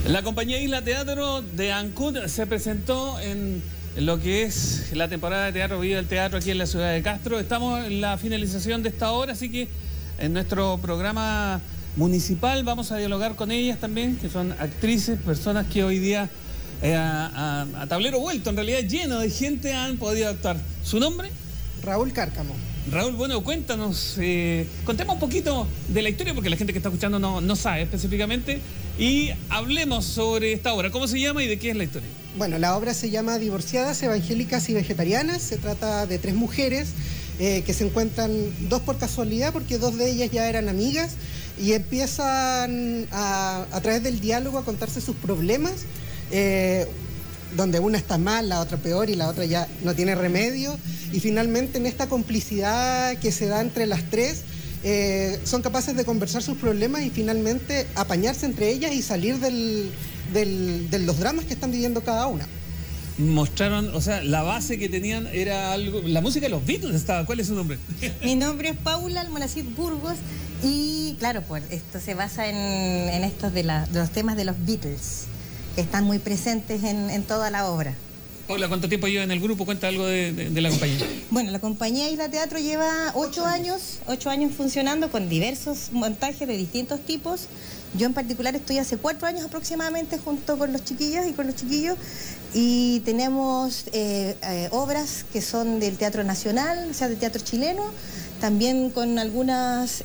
La compañía Isla Teatro de Ancud se presentó en lo que es la temporada de Teatro Viva el Teatro aquí en la ciudad de Castro. Estamos en la finalización de esta obra, así que en nuestro programa municipal vamos a dialogar con ellas también, que son actrices, personas que hoy día a tablero vuelto, en realidad lleno de gente, han podido actuar. ¿Su nombre? Raúl Cárcamo. Raúl, bueno, cuéntanos, contemos un poquito de la historia, porque la gente que está escuchando no sabe específicamente, y hablemos sobre esta obra. ¿Cómo se llama y de qué es la historia? Bueno, la obra se llama Divorciadas, Evangélicas y Vegetarianas. Se trata de 3 mujeres que se encuentran, 2 por casualidad, porque 2 de ellas ya eran amigas, y empiezan a través del diálogo a contarse sus problemas, donde una está mal, la otra peor y la otra ya no tiene remedio, y finalmente en esta complicidad que se da entre las 3, son capaces de conversar sus problemas y finalmente apañarse entre ellas y salir de los dramas que están viviendo cada una. Mostraron, o sea, la base que tenían era algo, la música de los Beatles estaba. ¿Cuál es su nombre? Mi nombre es Paula Almonacid Burgos y claro, pues esto se basa en estos de los temas de los Beatles, que están muy presentes en toda la obra. Paula, ¿cuánto tiempo lleva en el grupo? Cuenta algo de la compañía. Bueno, la compañía Isla Teatro lleva 8 años funcionando con diversos montajes de distintos tipos. Yo en particular estoy hace 4 años aproximadamente junto con los chiquillos y tenemos obras que son del Teatro Nacional, o sea, del teatro chileno, también con algunas